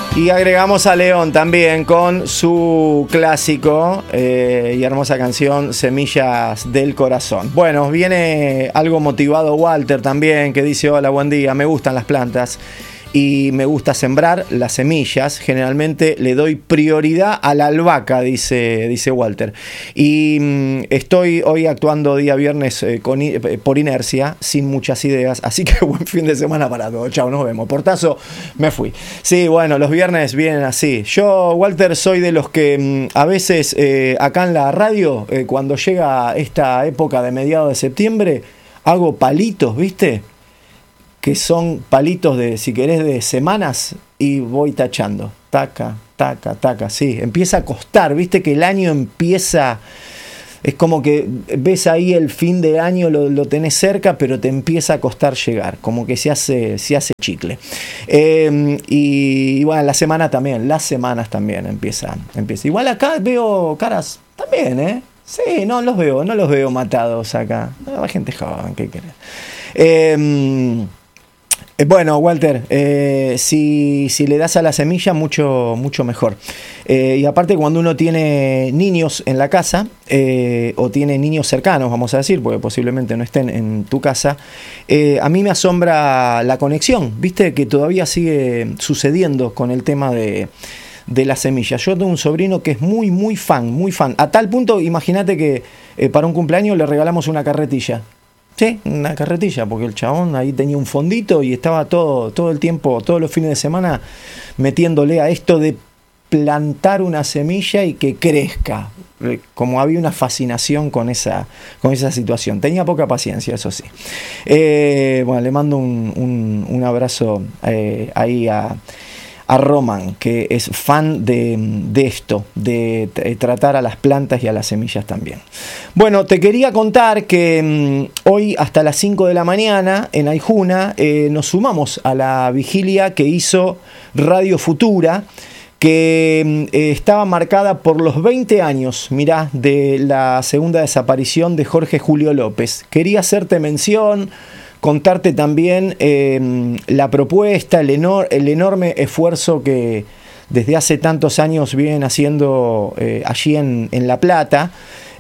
Y agregamos a León también con su clásico y hermosa canción Semillas del Corazón. Bueno, viene algo motivado Walter también, que dice: hola, buen día, me gustan las plantas y me gusta sembrar las semillas. Generalmente le doy prioridad a la albahaca, dice Walter. Y estoy hoy actuando día viernes por inercia, sin muchas ideas. Así que buen fin de semana para todos. Chao, nos vemos. Portazo, me fui. Sí, bueno, los viernes vienen así. Yo, Walter, soy de los que a veces acá en la radio, cuando llega esta época de mediados de septiembre, hago palitos, ¿viste? Que son palitos de, si querés, de semanas, y voy tachando. Taca, taca, taca, sí. Empieza a costar, viste que el año empieza, es como que ves ahí el fin de año, lo tenés cerca, pero te empieza a costar llegar, como que se hace chicle. Y bueno, las semanas también empiezan. Igual acá veo caras también, ¿eh? Sí, no los veo matados acá. Hay gente joven, ¿qué querés? Bueno, Walter, si le das a la semilla, mucho mejor. Y aparte, cuando uno tiene niños en la casa, o tiene niños cercanos, vamos a decir, porque posiblemente no estén en tu casa, a mí me asombra la conexión, ¿viste? Que todavía sigue sucediendo con el tema de las semillas. Yo tengo un sobrino que es muy fan. A tal punto, imagínate que para un cumpleaños le regalamos una carretilla. Sí, una carretilla, porque el chabón ahí tenía un fondito y estaba todo el tiempo, todos los fines de semana, metiéndole a esto de plantar una semilla y que crezca. Como había una fascinación con esa situación. Tenía poca paciencia, eso sí. Bueno, le mando un abrazo ahí a Roman, que es fan de esto, de tratar a las plantas y a las semillas también. Bueno, te quería contar que hoy hasta las 5 de la mañana en Aijuna nos sumamos a la vigilia que hizo Radio Futura, que estaba marcada por los 20 años, mirá, de la segunda desaparición de Jorge Julio López. Quería hacerte mención, contarte también la propuesta, el enorme esfuerzo que desde hace tantos años vienen haciendo allí en La Plata.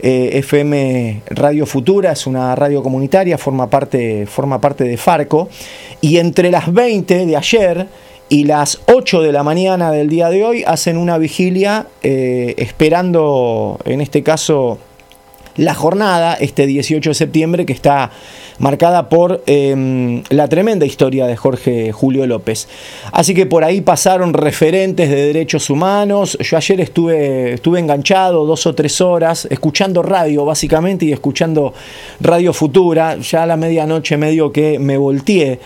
FM Radio Futura es una radio comunitaria, forma parte de Farco, y entre las 20 de ayer y las 8 de la mañana del día de hoy hacen una vigilia esperando, en este caso, la jornada, este 18 de septiembre, que está marcada por la tremenda historia de Jorge Julio López. Así que por ahí pasaron referentes de derechos humanos. Yo ayer estuve enganchado 2 o 3 horas, escuchando radio básicamente, y escuchando Radio Futura. Ya a la medianoche medio que me volteé.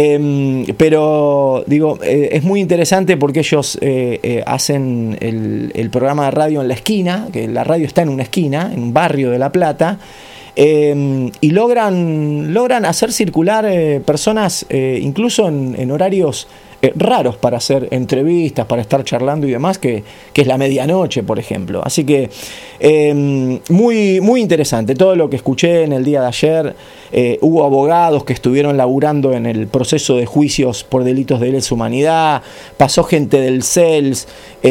Pero digo, es muy interesante porque ellos hacen el programa de radio en la esquina, que la radio está en una esquina, en un barrio de La Plata, y logran hacer circular personas incluso en horarios raros para hacer entrevistas, para estar charlando y demás, que es la medianoche, por ejemplo. Así que muy interesante todo lo que escuché en el día de ayer. Hubo abogados que estuvieron laburando en el proceso de juicios por delitos de lesa humanidad, pasó gente del CELS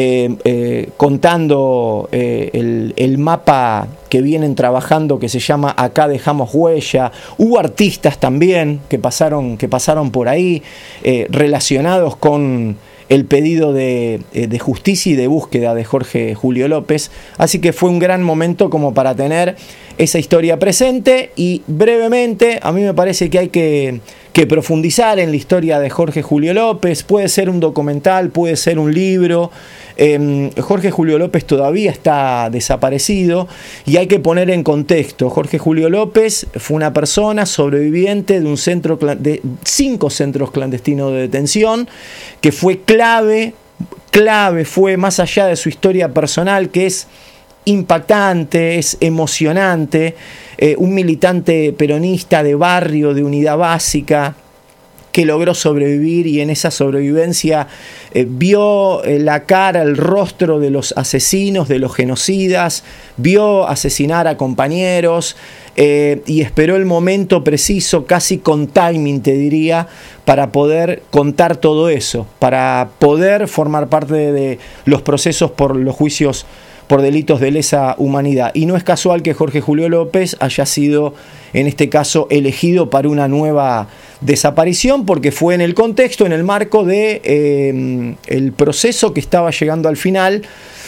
contando el mapa que vienen trabajando, que se llama Acá Dejamos Huella. Hubo artistas también que pasaron por ahí, relacionados con el pedido de justicia y de búsqueda de Jorge Julio López. Así que fue un gran momento como para tener esa historia presente. Y brevemente, a mí me parece que hay que profundizar en la historia de Jorge Julio López. Puede ser un documental, puede ser un libro. Jorge Julio López todavía está desaparecido y hay que poner en contexto. Jorge Julio López fue una persona sobreviviente de 5 centros clandestinos de detención, que fue clave, fue más allá de su historia personal, que es impactante, es emocionante, un militante peronista de barrio, de unidad básica, que logró sobrevivir, y en esa sobrevivencia vio la cara, el rostro de los asesinos, de los genocidas, vio asesinar a compañeros, y esperó el momento preciso, casi con timing te diría, para poder contar todo eso, para poder formar parte de los procesos por los juicios por delitos de lesa humanidad. Y no es casual que Jorge Julio López haya sido, en este caso, elegido para una nueva desaparición, porque fue en el contexto, en el marco de el proceso que estaba llegando al final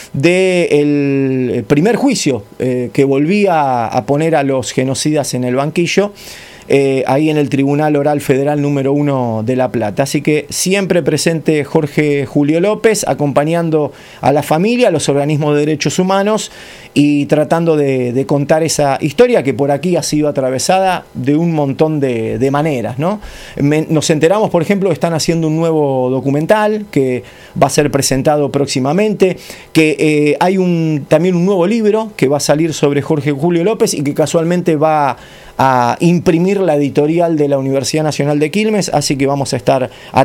del primer juicio que volvía a poner a los genocidas en el banquillo, ahí en el Tribunal Oral Federal número 1 de La Plata. Así que siempre presente Jorge Julio López, acompañando a la familia, a los organismos de derechos humanos y tratando de contar esa historia que por aquí ha sido atravesada de un montón de maneras, ¿no? Nos enteramos, por ejemplo, que están haciendo un nuevo documental que va a ser presentado próximamente, que hay también un nuevo libro que va a salir sobre Jorge Julio López y que casualmente va a imprimir la editorial de la Universidad Nacional de Quilmes, así que vamos a estar